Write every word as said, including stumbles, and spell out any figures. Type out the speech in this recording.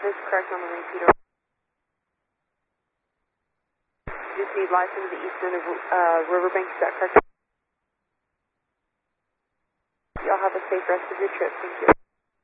is correct on the repeater. Just need lights into the east end of uh, Riverbank, is that correct? Y'all have a safe rest of your trip, thank you.